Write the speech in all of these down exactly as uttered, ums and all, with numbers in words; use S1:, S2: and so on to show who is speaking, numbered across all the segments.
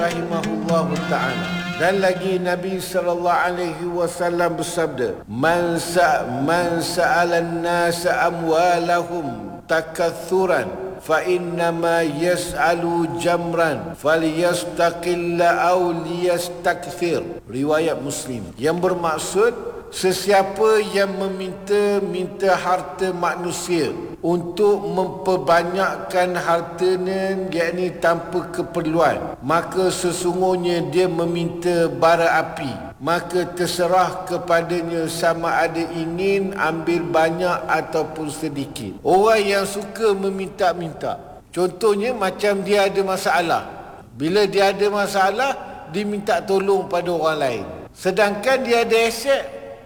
S1: rahimahullahu ta'ala. Dan lagi Nabi sallallahu alaihi wasallam bersabda, man sa man sa'ala an-nas amwalahum takathuran fa innama yas'alu jamran falyastaqilla aw liyastakthir. Riwayat Muslim. Yang bermaksud, sesiapa yang meminta minta harta manusia untuk memperbanyakkan hartanya, yakni tanpa keperluan, maka sesungguhnya dia meminta bara api. Maka terserah kepadanya sama ada ingin ambil banyak ataupun sedikit. Orang yang suka meminta-minta, contohnya macam dia ada masalah. Bila dia ada masalah, dia minta tolong pada orang lain. Sedangkan dia ada aset,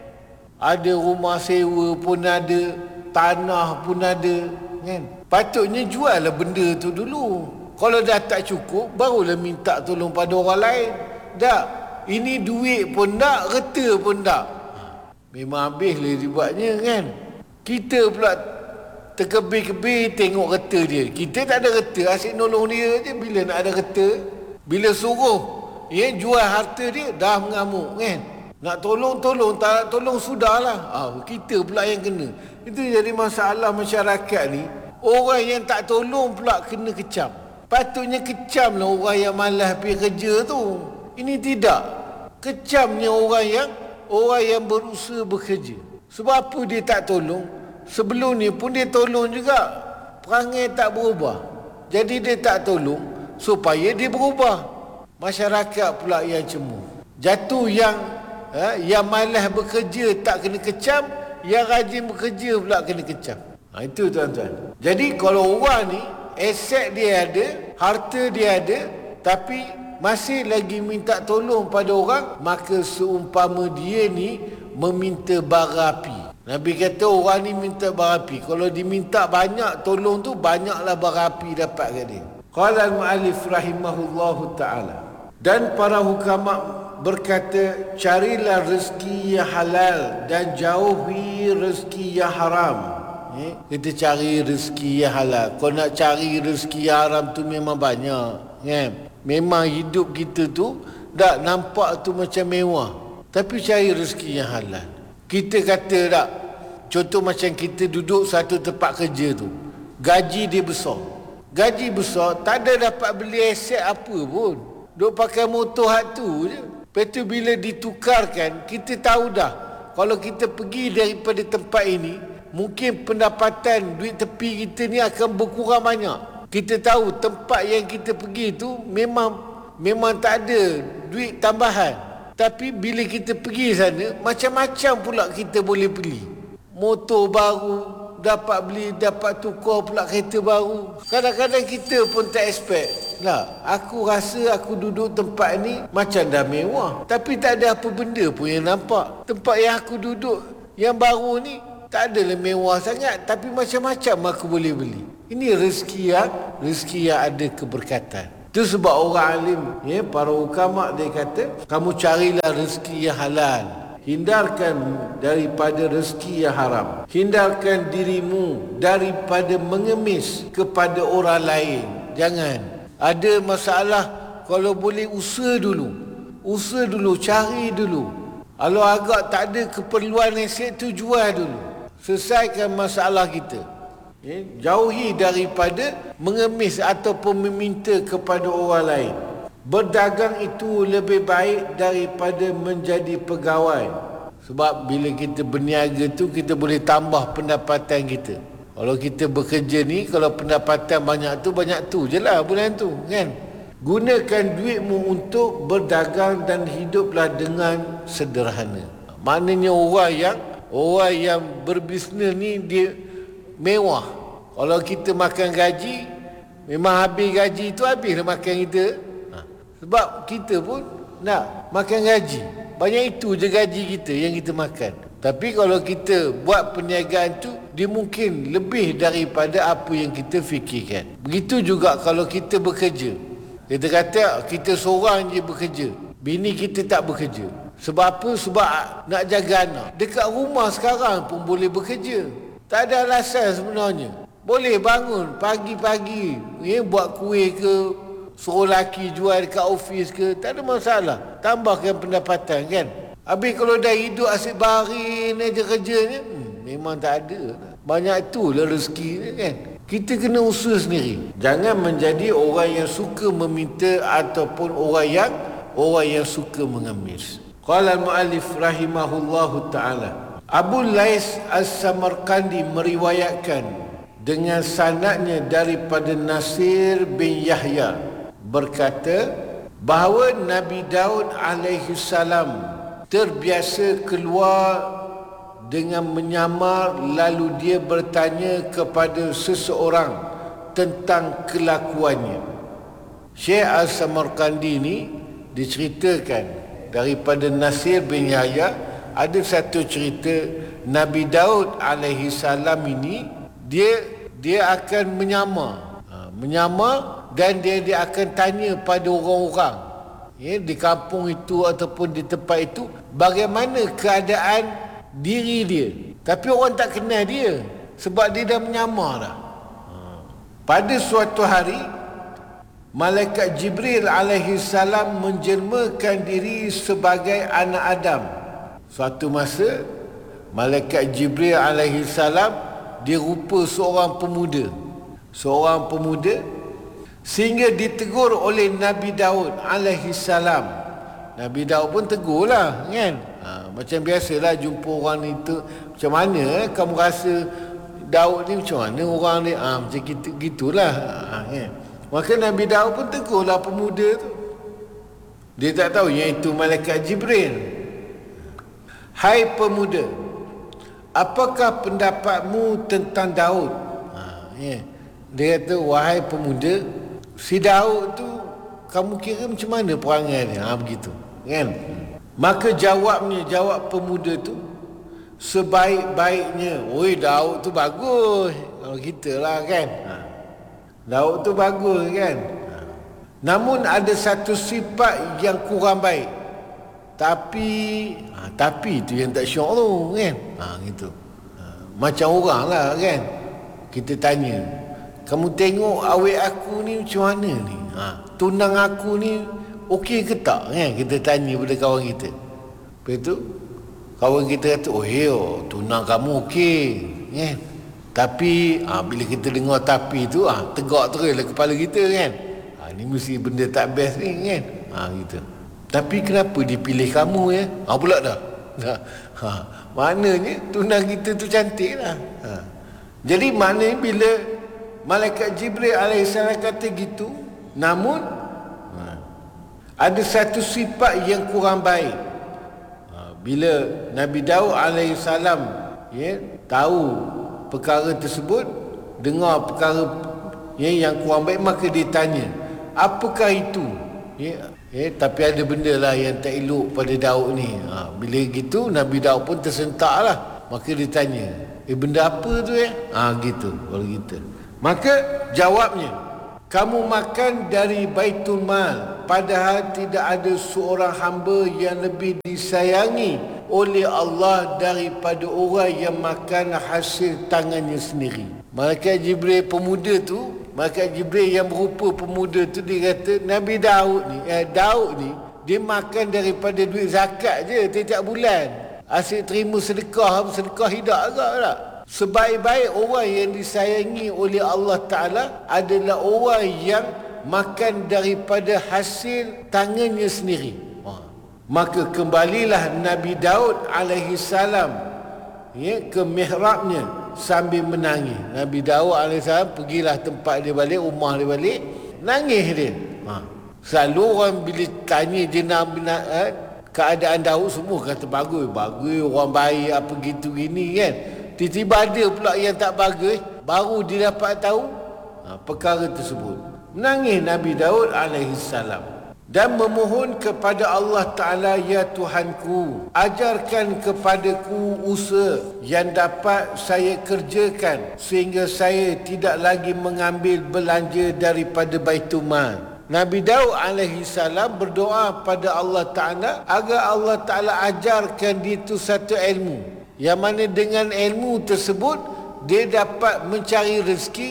S1: ada rumah sewa pun ada, tanah pun ada, kan? Patutnya jual lah benda tu dulu. Kalau dah tak cukup, barulah minta tolong pada orang lain. Tak, ini duit pun tak, reta pun tak. Memang habislah dibuatnya, kan? Kita pula terkebir-kebir tengok reta dia. Kita tak ada reta, asyik nolong dia je. Bila nak ada reta, bila suruh ya, jual harta dia, dah mengamuk, kan? Nak tolong, tolong. Tak nak tolong, sudahlah. Ah, kita pula yang kena. Itu jadi masalah masyarakat ni. Orang yang tak tolong pula kena kecam. Patutnya kecamlah orang yang malas pergi kerja tu. Ini tidak. Kecamnya orang yang orang yang berusaha bekerja. Sebab apa dia tak tolong? Sebelum ni pun dia tolong juga. Perangai tak berubah. Jadi dia tak tolong supaya dia berubah. Masyarakat pula yang cemur. Jatuh yang Ha, yang malas bekerja tak kena kecam, yang rajin bekerja pula kena kecam. Ha, itu tuan-tuan. Jadi kalau orang ni aset dia ada, harta dia ada, tapi masih lagi minta tolong pada orang, maka seumpama dia ni meminta bara api. Nabi kata orang ni minta bara api. Kalau diminta banyak tolong tu, banyaklah bara api dapat kat dia. Qala al-mu'allif rahimahullahu ta'ala. Dan para hukama berkata, carilah rezeki yang halal dan jauhi rezeki yang haram. Eh? Kita cari rezeki yang halal. Kalau nak cari rezeki yang haram tu memang banyak, kan? Memang hidup kita tu tak nampak tu macam mewah, tapi cari rezeki yang halal. Kita kata tak, contoh macam kita duduk satu tempat kerja tu, gaji dia besar. Gaji besar, tak ada dapat beli aset apa pun. Duk pakai motor hak tu je. Lepas tu bila ditukarkan, kita tahu dah, kalau kita pergi daripada tempat ini, mungkin pendapatan duit tepi kita ni akan berkurang banyak. Kita tahu tempat yang kita pergi tu memang memang tak ada duit tambahan. Tapi bila kita pergi sana, macam-macam pula kita boleh beli. Motor baru, dapat beli, dapat tukar pula kereta baru. Kadang-kadang kita pun tak expect. Lah, aku rasa aku duduk tempat ni macam dah mewah, tapi tak ada apa benda pun yang nampak. Tempat yang aku duduk yang baru ni tak adalah mewah sangat, tapi macam-macam aku boleh beli. Ini rezeki yang rezeki yang ada keberkatan. Itu sebab orang alim, ya, para ulama dia kata, kamu carilah rezeki yang halal. Hindarkan daripada rezeki yang haram. Hindarkan dirimu daripada mengemis kepada orang lain. Jangan. Ada masalah, kalau boleh usaha dulu. Usaha dulu, cari dulu. Kalau agak tak ada keperluan aset tu, jual dulu. Selesaikan masalah kita. Ya? Jauhi daripada mengemis ataupun meminta kepada orang lain. Berdagang itu lebih baik daripada menjadi pegawai. Sebab bila kita berniaga tu, kita boleh tambah pendapatan kita. Kalau kita bekerja ni, kalau pendapatan banyak tu, banyak tu je lah bulan tu, kan? Gunakan duitmu untuk berdagang dan hiduplah dengan sederhana. Maknanya orang yang orang yang berbisnes ni dia mewah. Kalau kita makan gaji, memang habis gaji tu, habislah makan kita. Ha. Sebab kita pun nak makan gaji. Banyak itu je gaji kita yang kita makan. Tapi kalau kita buat perniagaan tu, dia mungkin lebih daripada apa yang kita fikirkan. Begitu juga kalau kita bekerja. Kita kata kita seorang je bekerja, bini kita tak bekerja. Sebab apa? Sebab nak jaga anak. Dekat rumah sekarang pun boleh bekerja. Tak ada alasan sebenarnya. Boleh bangun pagi-pagi, ya, buat kuih ke, Suruh lelaki jual dekat ofis ke, tak ada masalah. Tambahkan pendapatan kan. Habis kalau dah hidup asyik baring aja kerjanya, hmm, memang tak ada. Banyak itulah rezeki kan. Kita kena usaha sendiri. Jangan menjadi orang yang suka meminta ataupun orang yang orang yang suka mengemis. Qala al-muallif rahimahullahu ta'ala, Abu Lais As-Samarkandi meriwayatkan dengan sanadnya daripada Nasir bin Yahya berkata bahawa Nabi Daud alaihi salam terbiasa keluar dengan menyamar, lalu dia bertanya kepada seseorang tentang kelakuannya. Syekh As-Samarkandi ni diceritakan daripada Nasir bin Yahya, ada satu cerita Nabi Daud alaihi salam ini dia dia akan menyamar, ha, menyamar dan dia dia akan tanya pada orang-orang ya, di kampung itu ataupun di tempat itu bagaimana keadaan diri dia. Tapi orang tak kenal dia sebab dia dah menyamar dah. Ha. Pada suatu hari Malaikat Jibril alaihi salam menjelmakan diri sebagai anak Adam. Suatu masa Malaikat Jibril alaihi salam dia rupa seorang pemuda. Seorang pemuda sehingga ditegur oleh Nabi Daud alaihi salam. Nabi Daud pun tegurlah kan. Ha, macam biasalah jumpa orang itu, macam mana eh, kamu rasa Daud ni macam mana orang ni? Ah ha, macam gitu gitulah. Ha, kan. Maka Nabi Daud pun tegurlah pemuda tu. Dia tak tahu yang itu Malaikat Jibril. Hai pemuda, apakah pendapatmu tentang Daud? Ha, ya. Dia kata, wahai pemuda, si Daud tu kamu kira macam mana perangai dia? Ha, begitu kan? Maka jawabnya, jawab pemuda tu, sebaik-baiknya. Oi, Daud tu bagus. Kalau kita lah kan. Ha. Daud tu bagus kan. Namun ada satu sifat yang kurang baik. Tapi ha, Tapi tu yang tak syok tu kan. Ha, gitu. Ha, macam orang lah kan. Kita tanya, kamu tengok awet aku ni macam mana ni? Ha, tunang aku ni okey ke tak kan? Kita tanya pada kawan kita. Lepas tu kawan kita kata, oh yo, tunang kamu okey kan. Tapi ha, bila kita dengar tapi tu ha, tegak terus lah kepala kita kan. Ha, ni mesti benda tak best ni kan. Ha, gitu. Tapi kenapa dipilih kamu ya? Ha, pula dah. Ha, maknanya tunang kita tu cantik lah. Ha. Jadi maknanya bila Malaikat Jibril alaihissalam kata gitu, namun ha, ada satu sifat yang kurang baik. Ha, bila Nabi Daud alaihissalam ya, tahu perkara tersebut, dengar perkara ya, yang kurang baik, maka dia tanya, apakah itu? Ya, ya, tapi ada benda lah yang tak elok pada Daud ni. Ha, bila gitu Nabi Daud pun tersentak lah. Maka dia tanya, eh benda apa tu ya? Ha, gitu kalau kita. Maka jawabnya, kamu makan dari Baitul Mal, padahal tidak ada seorang hamba yang lebih disayangi oleh Allah daripada orang yang makan hasil tangannya sendiri. Malaikat Jibril pemuda tu, Malaikat Jibril yang berupa pemuda tu, dia kata Nabi Daud ni, eh, Daud ni dia makan daripada duit zakat je setiap bulan. Asyik terima sedekah, sedekah hidak agak tak? Sebaik-baik orang yang disayangi oleh Allah Ta'ala adalah orang yang makan daripada hasil tangannya sendiri. Maka kembalilah Nabi Daud alaihi salam ya, ke mihrabnya sambil menangis. Nabi Daud alaihi salam pergilah tempat dia balik, rumah dia balik, nangis dia. Ha. Selalu orang bila tanya jenam eh, keadaan Daud, semua kata bagus, bagus, orang baik, apa gitu gini kan. Tiba-tiba ada pula yang tak bagus, baru dia dapat tahu ha, perkara tersebut. Menangis Nabi Daud alaihi salam dan memohon kepada Allah Ta'ala, ya Tuhanku, ajarkan kepadaku usaha yang dapat saya kerjakan sehingga saya tidak lagi mengambil belanja daripada Baitul Mal. Nabi Daud alaihi salam berdoa pada Allah Ta'ala agar Allah Ta'ala ajarkan dia itu satu ilmu, yang mana dengan ilmu tersebut dia dapat mencari rezeki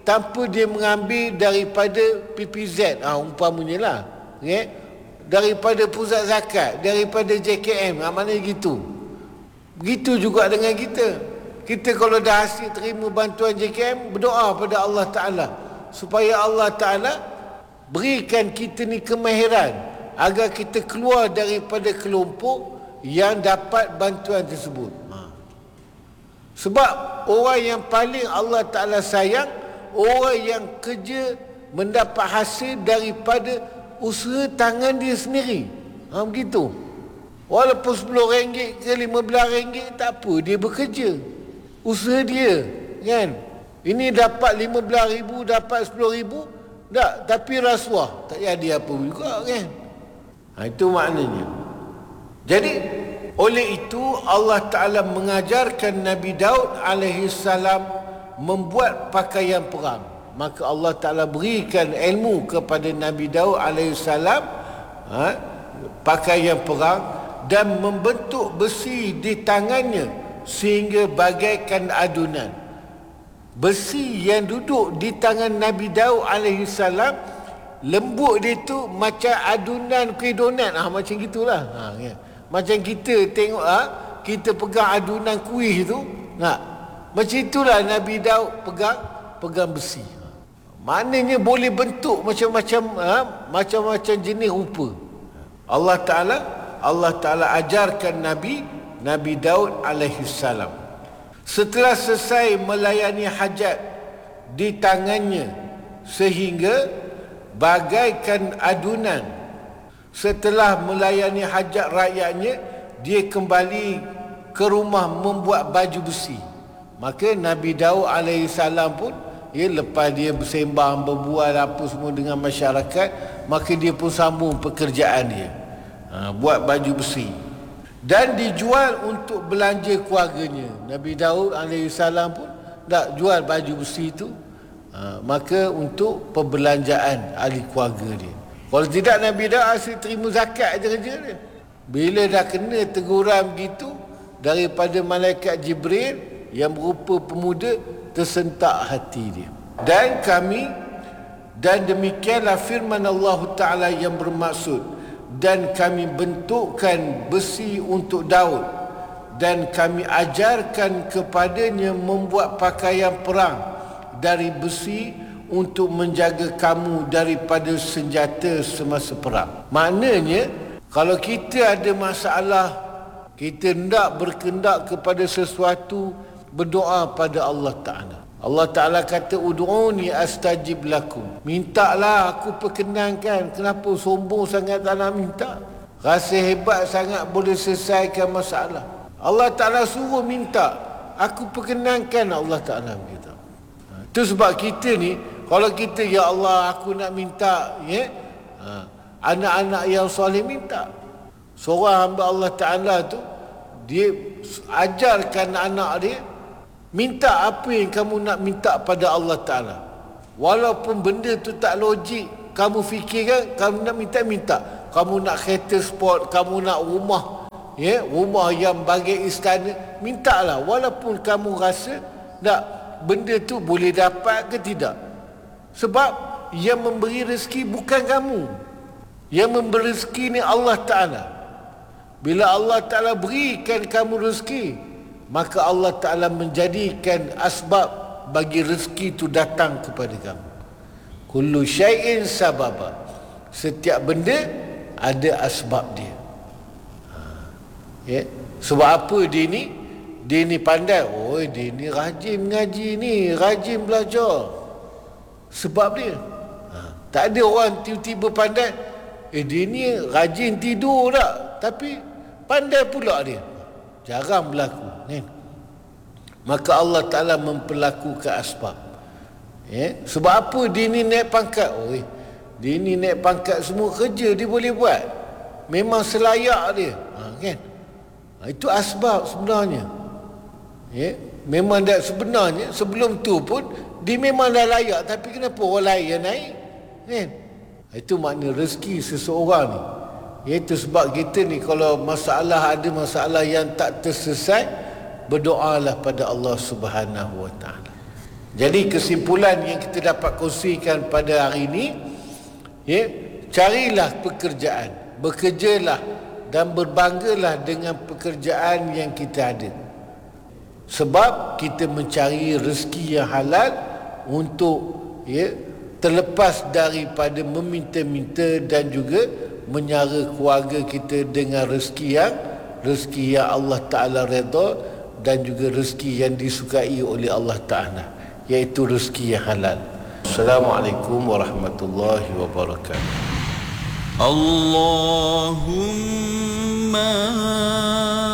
S1: tanpa dia mengambil daripada P P Z, ah umpamanya lah, okay? Daripada pusat zakat, daripada J K M, ah, maknanya gitu. Begitu juga dengan kita. Kita kalau dah hasil terima bantuan J K M, berdoa pada Allah Ta'ala supaya Allah Ta'ala berikan kita ni kemahiran agar kita keluar daripada kelompok yang dapat bantuan tersebut. Ha. Sebab orang yang paling Allah Ta'ala sayang, orang yang kerja mendapat hasil daripada usaha tangan dia sendiri. Ha, begitu. Walaupun sepuluh ringgit ke lima belas ringgit, tak apa, dia bekerja. Usaha dia, kan? Ini dapat lima belas ribu, dapat sepuluh ribu, tak, tapi rasuah, tak jadi apa juga, kan? Ha, itu maknanya. Jadi, oleh itu Allah Ta'ala mengajarkan Nabi Daud alaihi salam membuat pakaian perang. Maka Allah Ta'ala berikan ilmu kepada Nabi Daud alaihi salam, ha, pakaian perang, dan membentuk besi di tangannya sehingga bagaikan adunan. Besi yang duduk di tangan Nabi Daud alaihi salam, lembut dia tu macam adunan kuih donat. Ah, macam gitulah. Ha, ya. Macam kita tengok, ah, kita pegang adunan kuih tu. Nah, macam itulah Nabi Daud pegang pegang besi. Maknanya boleh bentuk macam-macam, ah, macam-macam jenis rupa. Allah Ta'ala Allah Ta'ala ajarkan Nabi Nabi Daud alaihi salam. Setelah selesai melayani hajat di tangannya sehingga bagaikan adunan, setelah melayani hajat rakyatnya, dia kembali ke rumah membuat baju besi. Maka Nabi Daud alaihi salam pun, ya, lepas dia bersembang, berbual apa semua dengan masyarakat, maka dia pun sambung pekerjaan dia, ha, buat baju besi. Dan dijual untuk belanja keluarganya. Nabi Daud alaihi salam pun tak jual baju besi itu, ha, maka untuk perbelanjaan ahli keluarga dia. Kalau tidak, Nabi Daud asyik terima zakat je kerja dia. Bila dah kena teguran begitu daripada malaikat Jibril yang berupa pemuda, tersentak hati dia. Dan kami, dan demikianlah firman Allah Ta'ala yang bermaksud, dan kami bentukkan besi untuk Daud, dan kami ajarkan kepadanya membuat pakaian perang dari besi untuk menjaga kamu daripada senjata semasa perang. Maknanya, kalau kita ada masalah, kita hendak berkendak kepada sesuatu, berdoa pada Allah Ta'ala. Allah Ta'ala kata, ud'uni astajib lakum. Mintalah aku perkenankan. Kenapa sombong sangat tak nak minta? Rasa hebat sangat boleh selesaikan masalah. Allah Ta'ala suruh minta, aku perkenankan. Allah Ta'ala berkata. Itu sebab kita ni, kalau kita, ya Allah aku nak minta, ya, ha, anak-anak yang soleh minta. Seorang hamba Allah Ta'ala tu, dia ajarkan anak dia, minta apa yang kamu nak minta pada Allah Ta'ala. Walaupun benda tu tak logik, kamu fikirkan, kamu nak minta, minta. Kamu nak kereta sport, kamu nak rumah, ya, rumah yang bagai istana, mintalah. Walaupun kamu rasa tak, benda tu boleh dapat ke tidak. Sebab yang memberi rezeki bukan kamu. Yang memberi rezeki ni Allah Ta'ala. Bila Allah Ta'ala berikan kamu rezeki, maka Allah Ta'ala menjadikan asbab bagi rezeki itu datang kepada kamu. Kullu syai'in sababa. Setiap benda ada asbab dia. Ha. Ya. Sebab apa dia ni? Dia ni pandai. Oh, dia ni rajin ngaji ni, rajin belajar. Sebab dia. Ha. Tak ada orang tiba-tiba pandai. Eh, dia ni rajin tidur tak? Tapi pandai pula dia. Jarang berlaku, kan? Maka Allah Ta'ala memperlakukan asbab, ya? Sebab apa dia ni naik pangkat? Oh, dia ni naik pangkat, semua kerja dia boleh buat, memang selayak dia, ha, kan? Ha, itu asbab sebenarnya, ya? Memang tak, sebenarnya sebelum tu pun dia memang dah layak, tapi kenapa orang lain yang naik, kan? Itu makna rezeki seseorang ni. Iaitu sebab kita ni kalau masalah, ada masalah yang tak terselesai, berdoalah pada Allah Subhanahu Wa Taala. Jadi kesimpulan yang kita dapat kongsikan pada hari ini, ya, carilah pekerjaan, bekerjalah dan berbanggalah dengan pekerjaan yang kita ada. Sebab kita mencari rezeki yang halal untuk, ya, terlepas daripada meminta-minta dan juga menyara keluarga kita dengan rezeki yang rezeki yang Allah Ta'ala redha dan juga rezeki yang disukai oleh Allah Ta'ala, iaitu rezeki yang halal. Assalamualaikum warahmatullahi wabarakatuh.
S2: Allahumma